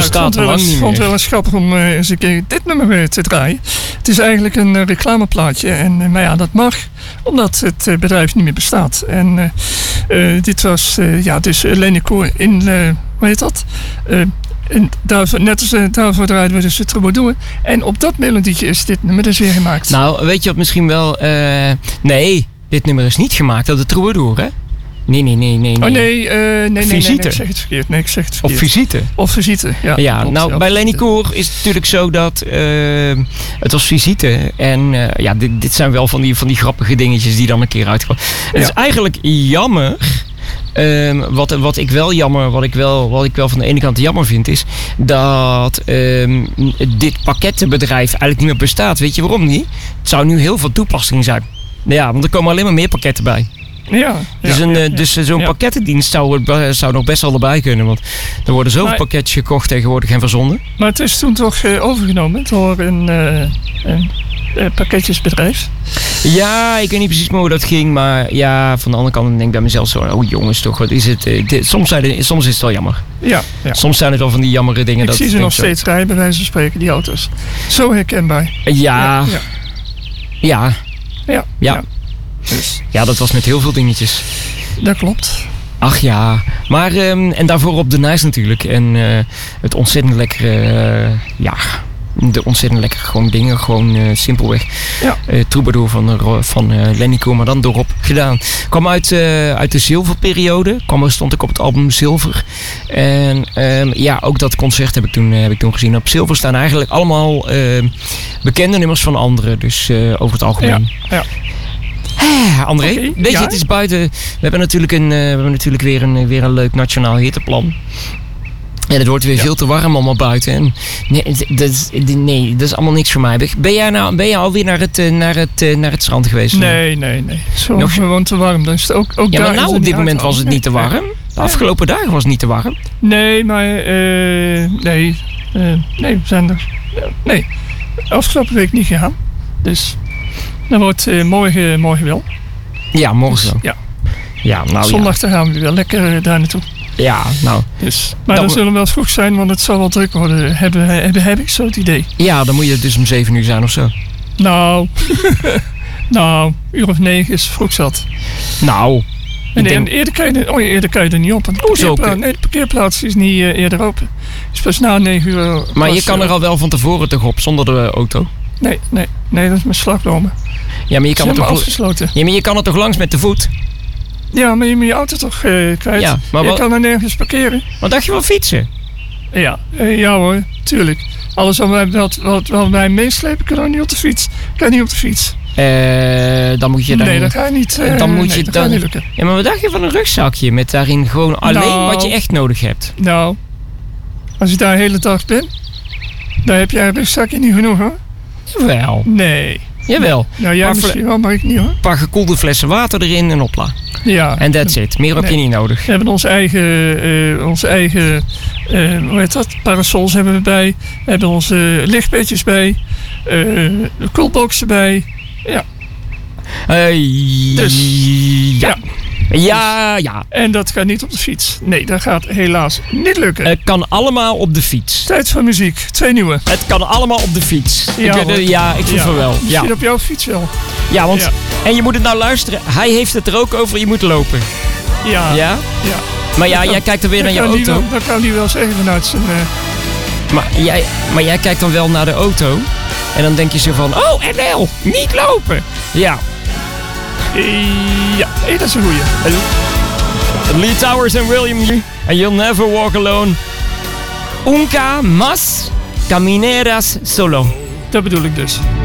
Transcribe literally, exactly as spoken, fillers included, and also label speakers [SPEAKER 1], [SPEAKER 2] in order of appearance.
[SPEAKER 1] bestaat al lang niet meer.
[SPEAKER 2] Ik vond het wel eens grappig om uh, eens een keer dit nummer uh, te draaien. Het is eigenlijk een uh, reclameplaatje. En, uh, maar ja, dat mag, omdat het uh, bedrijf niet meer bestaat. En uh, uh, dit was uh, ja, dus uh, Lenny Koer in, uh, hoe heet dat? Uh, En daarvoor, net als uh, daarvoor draaiden we dus de troubadour. En op dat melodietje is dit nummer dus weer gemaakt.
[SPEAKER 1] Nou, weet je wat misschien wel... Uh, nee, dit nummer is niet gemaakt op de troubadour, hè? Nee, nee, nee, nee. nee.
[SPEAKER 2] Oh nee, uh, nee, nee, nee, nee,
[SPEAKER 1] nee,
[SPEAKER 2] ik zeg het verkeerd. Nee, ik zeg het
[SPEAKER 1] Of
[SPEAKER 2] verkeerd.
[SPEAKER 1] visite.
[SPEAKER 2] Of visite, ja.
[SPEAKER 1] Ja,
[SPEAKER 2] klopt,
[SPEAKER 1] nou,
[SPEAKER 2] ja,
[SPEAKER 1] bij Lenny
[SPEAKER 2] visite.
[SPEAKER 1] Koer is het natuurlijk zo dat... Uh, het was visite. En uh, ja, dit, dit zijn wel van die, van die grappige dingetjes die dan een keer uitkomen. Het
[SPEAKER 2] Ja.
[SPEAKER 1] is eigenlijk jammer... Um, wat, wat ik wel jammer, wat ik wel, wat ik wel van de ene kant jammer vind, is dat um, dit pakkettenbedrijf eigenlijk niet meer bestaat. Weet je waarom niet? Het zou nu heel veel toepassing zijn. Ja, want er komen alleen maar meer pakketten bij.
[SPEAKER 2] Ja,
[SPEAKER 1] Dus,
[SPEAKER 2] ja,
[SPEAKER 1] een,
[SPEAKER 2] ja,
[SPEAKER 1] uh,
[SPEAKER 2] ja.
[SPEAKER 1] dus zo'n
[SPEAKER 2] Ja.
[SPEAKER 1] pakkettendienst zou, zou nog best wel erbij kunnen. Want er worden zoveel
[SPEAKER 2] Maar-
[SPEAKER 1] pakketjes gekocht tegenwoordig en verzonden.
[SPEAKER 2] Maar het is toen toch uh, overgenomen door een, uh, een uh, pakketjesbedrijf.
[SPEAKER 1] Ja, ik weet niet precies meer hoe dat ging. Maar ja, van de andere kant denk ik bij mezelf zo... Oh jongens toch, wat is het? Uh, dit, soms, zijn het soms is het wel jammer.
[SPEAKER 2] Ja, ja.
[SPEAKER 1] Soms zijn het wel van die jammere dingen.
[SPEAKER 2] Ik
[SPEAKER 1] dat
[SPEAKER 2] zie ze
[SPEAKER 1] ik
[SPEAKER 2] nog
[SPEAKER 1] denk zo-
[SPEAKER 2] steeds rijden, bij wijze van spreken, die auto's. Zo herkenbaar.
[SPEAKER 1] Ja,
[SPEAKER 2] ja.
[SPEAKER 1] ja,
[SPEAKER 2] Ja,
[SPEAKER 1] ja.
[SPEAKER 2] Dus,
[SPEAKER 1] Ja, dat was met heel veel dingetjes.
[SPEAKER 2] dat klopt.
[SPEAKER 1] Ach ja, maar um, en daarvoor op de Nice natuurlijk. En uh, het ontzettend lekkere, uh, ja, de ontzettend lekkere gewoon dingen. Gewoon uh, simpelweg.
[SPEAKER 2] Ja.
[SPEAKER 1] Uh, Troubadour van, uh, van uh, Lenny Koer, maar dan doorop gedaan. Kwam uit, uh, uit de zilverperiode. Kwam, stond ik op het album Zilver. En um, ja, ook dat concert heb ik toen, uh, heb ik toen gezien. Op Zilver staan eigenlijk allemaal uh, bekende nummers van anderen. Dus uh, over het algemeen.
[SPEAKER 2] Ja, ja.
[SPEAKER 1] Hey, André,
[SPEAKER 2] Oké,
[SPEAKER 1] weet je,
[SPEAKER 2] ja.
[SPEAKER 1] het is buiten. We hebben natuurlijk, een, uh, we hebben natuurlijk weer, een, weer een leuk nationaal hittenplan. En het wordt weer
[SPEAKER 2] Ja.
[SPEAKER 1] veel te warm allemaal buiten. En nee, dat is, nee, dat is allemaal niks voor mij. Ben jij, nou, ben jij alweer naar het, uh, naar, het, uh, naar het strand geweest?
[SPEAKER 2] Nee, nee, nee. Zo
[SPEAKER 1] Nog-
[SPEAKER 2] gewoon te warm. Dan is het ook, ook
[SPEAKER 1] Ja,
[SPEAKER 2] daar
[SPEAKER 1] maar
[SPEAKER 2] is
[SPEAKER 1] nou
[SPEAKER 2] het
[SPEAKER 1] op dit
[SPEAKER 2] niet
[SPEAKER 1] moment
[SPEAKER 2] uit-
[SPEAKER 1] was het niet te
[SPEAKER 2] Nee,
[SPEAKER 1] warm. De afgelopen dagen was het niet te warm.
[SPEAKER 2] Nee, maar uh, nee, uh, nee, we zijn er. Nee, afgelopen week niet gegaan. Dus dan wordt uh, morgen, morgen wel.
[SPEAKER 1] Ja, morgen
[SPEAKER 2] Dus,
[SPEAKER 1] zo.
[SPEAKER 2] ja,
[SPEAKER 1] Ja, nou
[SPEAKER 2] zondag dan gaan we weer lekker uh, daar naartoe.
[SPEAKER 1] ja. Ja, nou.
[SPEAKER 2] Dus, maar
[SPEAKER 1] Dan
[SPEAKER 2] dan
[SPEAKER 1] we-
[SPEAKER 2] zullen we wel vroeg zijn, want het zal wel druk worden. Hebben, hebben, heb ik zo het idee.
[SPEAKER 1] Ja, dan moet je dus om zeven uur zijn of zo.
[SPEAKER 2] Nou, nou, uur of negen is vroeg zat.
[SPEAKER 1] Nou.
[SPEAKER 2] En,
[SPEAKER 1] Ik denk-
[SPEAKER 2] en eerder, kan je, er- oh, eerder kan je er niet op. Want de
[SPEAKER 1] Hoezo?
[SPEAKER 2] parkeerplaats, nee, de parkeerplaats is niet uh, eerder open. Dus pas na negen uur.
[SPEAKER 1] Maar
[SPEAKER 2] pas,
[SPEAKER 1] je kan
[SPEAKER 2] uh,
[SPEAKER 1] er al wel van tevoren toch op, zonder de auto.
[SPEAKER 2] Nee, nee, nee, dat is mijn slagbomen.
[SPEAKER 1] Ja, maar je kan,
[SPEAKER 2] Kan
[SPEAKER 1] er toch,
[SPEAKER 2] afgesloten.
[SPEAKER 1] ja, maar je kan er toch langs met de voet?
[SPEAKER 2] Ja, maar je moet je auto toch uh, kwijt.
[SPEAKER 1] Ja, maar
[SPEAKER 2] je
[SPEAKER 1] wat-
[SPEAKER 2] kan er nergens parkeren.
[SPEAKER 1] Wat dacht je van fietsen?
[SPEAKER 2] Ja, uh, ja hoor, tuurlijk. Alles wat wij, wat, wat, wat wij meeslepen, kan ook niet op de fiets. Kan niet op de fiets.
[SPEAKER 1] Eh, dan moet je dan...
[SPEAKER 2] nee, dat gaat niet. uh,
[SPEAKER 1] dan moet
[SPEAKER 2] nee,
[SPEAKER 1] je
[SPEAKER 2] dat
[SPEAKER 1] dan...
[SPEAKER 2] gaat niet lukken.
[SPEAKER 1] Ja, maar wat dacht je van een rugzakje met daarin gewoon alleen
[SPEAKER 2] Nou.
[SPEAKER 1] wat je echt nodig hebt?
[SPEAKER 2] Nou, als je daar de hele dag bent, dan heb jij een rugzakje niet genoeg hoor.
[SPEAKER 1] Wel.
[SPEAKER 2] Nee.
[SPEAKER 1] Jawel.
[SPEAKER 2] Nou, jij
[SPEAKER 1] Maar
[SPEAKER 2] misschien wel, maar ik niet hoor.
[SPEAKER 1] Een paar gekoelde flessen water erin en opla.
[SPEAKER 2] Ja.
[SPEAKER 1] En that's it. Meer heb je
[SPEAKER 2] Nee.
[SPEAKER 1] niet nodig.
[SPEAKER 2] We hebben onze eigen, uh, onze eigen uh, hoe heet dat? Parasols hebben we bij. We hebben onze lichtbedjes bij. Uh, de koelbox erbij. Ja.
[SPEAKER 1] Eh,
[SPEAKER 2] Dus,
[SPEAKER 1] ja.
[SPEAKER 2] ja.
[SPEAKER 1] Ja, ja.
[SPEAKER 2] En dat gaat niet op de fiets. Nee, dat gaat helaas niet lukken.
[SPEAKER 1] Het kan allemaal op de fiets.
[SPEAKER 2] Tijd voor muziek. Twee nieuwe.
[SPEAKER 1] Het kan allemaal op de fiets.
[SPEAKER 2] Ja,
[SPEAKER 1] ik, weet-
[SPEAKER 2] hoor.
[SPEAKER 1] ja, ik vind
[SPEAKER 2] Ja,
[SPEAKER 1] van wel. Ja.
[SPEAKER 2] Misschien op jouw fiets wel.
[SPEAKER 1] ja, want...
[SPEAKER 2] Ja.
[SPEAKER 1] En je moet het nou luisteren. Hij heeft het er ook over. Je moet lopen.
[SPEAKER 2] Ja.
[SPEAKER 1] Ja?
[SPEAKER 2] ja.
[SPEAKER 1] Maar ja,
[SPEAKER 2] Dat
[SPEAKER 1] jij
[SPEAKER 2] kan-
[SPEAKER 1] kijkt er weer naar
[SPEAKER 2] Dat
[SPEAKER 1] je
[SPEAKER 2] kan die
[SPEAKER 1] auto.
[SPEAKER 2] wel- Dat kan hij wel zeggen vanuit zijn... Uh,
[SPEAKER 1] Maar jij, maar jij kijkt dan wel naar de auto. En dan denk je zo van... Oh, N L, niet lopen. Ja.
[SPEAKER 2] ja, hey, dat is een goeie.
[SPEAKER 1] Lee Towers en William Lee. And You'll Never Walk Alone. Nunca más camineras solo.
[SPEAKER 2] Dat bedoel ik dus.